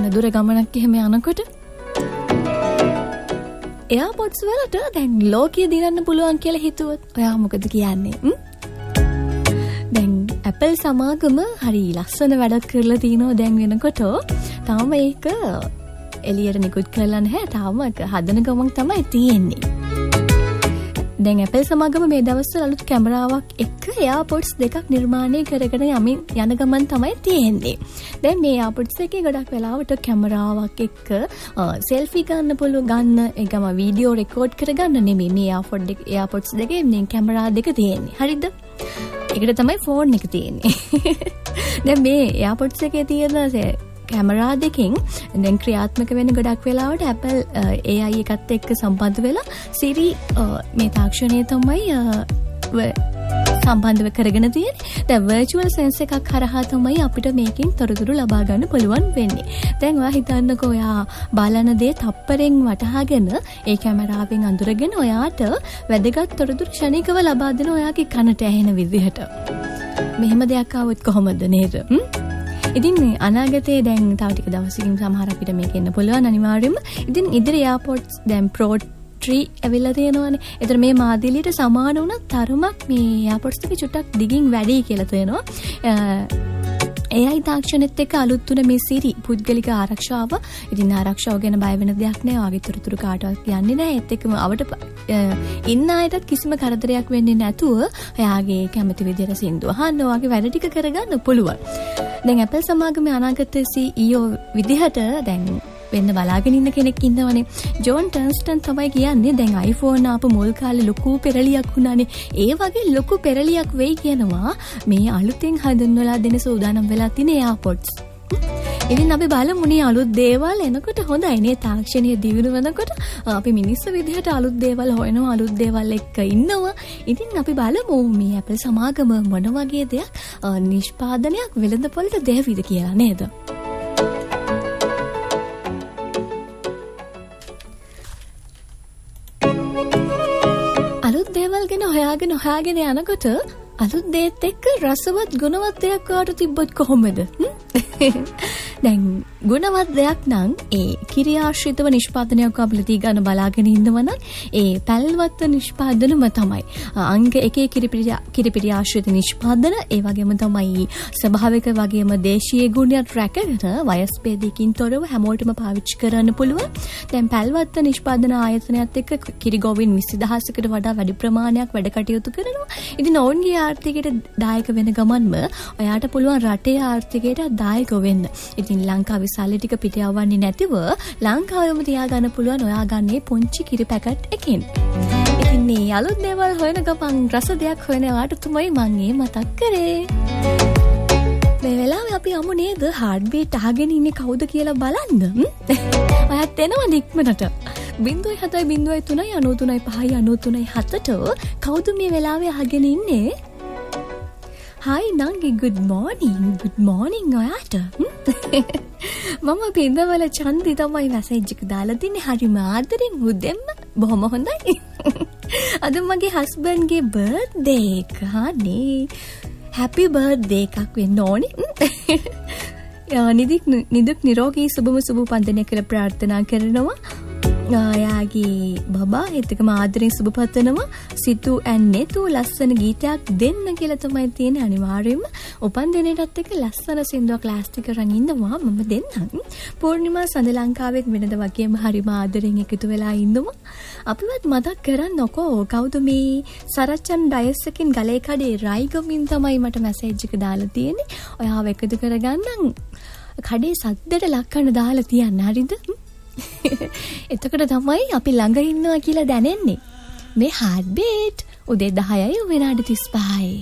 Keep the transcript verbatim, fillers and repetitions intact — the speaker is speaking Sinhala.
දුර ගමනක් එහෙම යනකොට එයාපොඩ්ස් වලට දැන් ලෝකය දිනන්න පුළුවන් කියලා හිතුවොත් ඔයා මොකද කියන්නේ? දැන් Apple සමාගම හරි ලස්සන වැඩක් කරලා තිනවා දැන් වෙනකොට. තාම ඒක එළියට නිකුත් කරලා නැහැ. තාම හදන ගමන් තමයි තියෙන්නේ. දැන් Apple සමාගම මේ දවස්වල අලුත් කැමරාවක් එක්ක AirPods දෙකක් නිර්මාණය කරගෙන යමින් යන ගමන් තමයි තියෙන්නේ. දැන් මේ AirPods එකේ ගොඩක් වෙලාවට කැමරාවක් එක්ක සෙල්ෆි ගන්න පුළුවන් ගන්න ඒකම වීඩියෝ රෙකෝඩ් කරගන්න නෙමෙයි මේ AirPods දෙක AirPods දෙකේ මේ කැමරා දෙක තියෙන්නේ. හරිද? ඒකට තමයි ෆෝන් එක තියෙන්නේ. දැන් මේ AirPods එකේ තියෙන කැමරා දෙකෙන් දැන් ක්‍රියාත්මක වෙන ගොඩක් වෙලාවට Apple A I එකත් එක්ක සම්බන්ධ වෙලා Siri මේ තාක්ෂණය තමයි සම්බන්ධව කරගෙන තියෙන්නේ. දැන් virtual sense එකක් හරහා තමයි අපිට මේකෙන් තොරතුරු ලබා ගන්න පුළුවන් වෙන්නේ. දැන් ඔයා හිතන්නකෝ ඔයා බලන දේ තප්පරෙන් වටහාගෙන ඒ කැමරාවෙන් අඳුරගෙන ඔයාට වැදගත් තොරතුරු ක්ෂණිකව ලබා දෙන ඔයාගේ කනට ඇහෙන විදිහට. මෙහෙම දෙයක් ආවොත් කොහොමද නේද? ඉතින් අනාගතයේ දැන් තව ටික දවසකින් සමහර අපිට මේක එන්න පුළුවන් අනිවාර්යයෙන්ම. ඉතින් ඉදිරි AirPods දැන් Pro three ඇවිල්ලා තියෙනවානේ. ඒතර මේ මාදිලියට සමාන වුණ තරමක් මේ AirPods එක චුට්ටක් දිගින් වැඩි කියලා තියෙනවා. A I තාක්ෂණෙත් එක්ක අලුත් තුන මේ Siri පුද්ගලික ආරක්ෂාව. ඉතින් ආරක්ෂාව ගැන බය වෙන දෙයක් නෑ. ඔයාගේ තොරතුරු කාටවත් කියන්නේ නෑ. ඒත් එක්කම අවට ඉන්න අයටත් කිසිම කරදරයක් වෙන්නේ නැතුව ඔයාගේ කැමති විදිහට සින්දු අහන්න ඔයාගේ වැඩ ටික කරගන්න පුළුවන්. දැන් Apple සමාගමේ අනාගත C E O විදිහට දැන් වෙන්න බලාගෙන ඉන්න කෙනෙක් ඉන්නවනේ. ජෝන් ටර්න්ස්ටන් තමයි කියන්නේ දැන් iPhone ආපු මුල් කාලේ ලොකු පෙරලියක් වුණානේ. ඒ වගේ ලොකු පෙරලියක් වෙයි කියනවා මේ අලුතෙන් හදන්නලා දෙන සූදානම් වෙලා තියෙන AirPods. ඉතින් අපි බලමුනේ අලුත් දේවල් එනකොට හොඳයි නේ තාක්ෂණීය දියුණු වෙනකොට අපි මිනිස්සු විදිහට අලුත් දේවල් හොයනවා අලුත් දේවල් එක්ක ඉන්නවා. ඉතින් අපි බලමු මේ Apple සමාගම මොන වගේ දෙයක් නිෂ්පාදනයක් වෙළඳපොළට දෙවිද කියලා නේද? අලුත් දේවල් ගැන හොයාගෙන හොයාගෙන යනකොට අලුත් දේත් එක්ක රසවත් ගුණවත් දෙයක් වාට තිබ්බොත් කොහොමද? දැන් ගුණවත් දෙයක් නම් ඒ කිරියාශ්‍රිතව නිෂ්පාදනයක් අපිට ගන්න බලාගෙන ඉන්නවනම් ඒ පැල්වත් නිෂ්පාදනම තමයි. අංග එකේ කිරිපිරිය කිරිපිරිය ආශ්‍රිත නිෂ්පාදන ඒ වගේම තමයි ස්වභාවික වගේම දේශීය ගුණයක් රැකගෙන වයස් ભેදයකින් තොරව හැමෝටම පාවිච්චි කරන්න පුළුවන්. දැන් පැල්වත් නිෂ්පාදන ආයතනයත් එක්ක කිරිගොවින් විසි දහසකට වඩා වැඩි ප්‍රමාණයක් වැඩ කටයුතු කරනවා. ඉතින් ඔවුන්ගේ ආර්ථිකයට දායක වෙන ගමන්ම ඔයාට පුළුවන් රටේ ආර්ථිකයට දායක වෙන්න. ඉතින් ලංකාවේ සල්ලි ටික පිට යවන්නේ නැතිව ලංකාවෙම තියාගන්න පුළුවන් ඔයා ගන්නේ පුංචි කිරි පැකට් එකකින්. ඉතින් මේ අලුත් දේවල් හොයන ගමන් රස දෙයක් හොයන වාට තමයි මම මේ මතක් කරේ. මේ වෙලාවේ අපි යමු නේද heart beat අහගෙන ඉන්නේ කවුද කියලා බලන්න. ඔයත් එනවා ඉක්මනට. බිංදුවයි හතයි බිංදුවයි තුනයි අනූ තුනයි පහයි අනූ තුනයි හතට කවුද මේ වෙලාවේ අහගෙන ඉන්නේ? Hi Nangi, good morning. Good morning ඔයාට. මම පින්දවල චන්දි තමයි මැසේජ් එක දාලා තින්නේ. හරිම ආදරෙන් උදෙන්ම බොහොම හොඳයි. අද මගේ හස්බන්ඩ්ගේ බර්ත්ඩේ එක. හානේ. Happy birthday එකක් වෙන්න ඕනේ. නිදුක් නිදුක් නිරෝගී සුබම සුබ පන්දනය කියලා ප්‍රාර්ථනා කරනවා. යාගේ බබා හිතකම ආදරෙන් සුබ පතනවා. සිතු ඇන්නේතු ලස්සන ගීතයක් දෙන්න කියලා තමයි තියෙන්නේ. අනිවාර්යයෙන්ම උපන්දිනේටත් එක්ක ලස්සන සින්දුවක් ක්ලාස්ටික් අරන් ඉන්නවා මම දෙන්නම්. පූර්ණිමා සඳ ලංකාවෙත් වෙනද වගේම හරිම ආදරෙන් එකතු වෙලා ඉන්නවා. අපිවත් මතක් කරන්නකෝ කවුද මේ සරච්චන් ඩයස් එකකින් ගලේ කඩේ රයිගමින් තමයි මට මැසේජ් එක දාලා තියෙන්නේ. ඔයාව එකතු කරගන්නම්. කඩේ සද්දට ලක්කන්න දාලා තියන්න හරිද? එතකොට තමයි අපි ළඟ ඉන්නවා කියලා දැනෙන්නේ. මේ heart beat උදේ දහයයි විනාඩි තිස් පහයි.